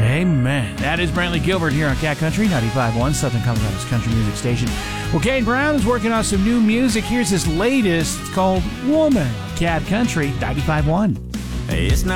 Amen. That is Brantley Gilbert here on Cat Country 95.1, Southern Colorado's country music station. Well, Kane Brown is working on some new music. Here's his latest. It's called Woman on Cat Country 95.1. It's not